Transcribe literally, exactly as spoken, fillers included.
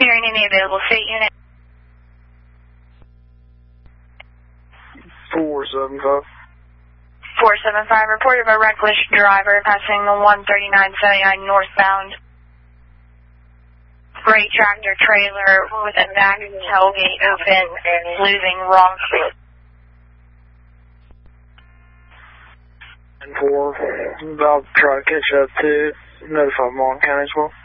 Hearing any available state unit. four seven five. four seven five, report of a reckless driver passing the one thirty-nine seventy-nine northbound. Gray tractor trailer with a back tailgate open, losing wrongfully. And four, about to try to catch up to notify Mon County as well.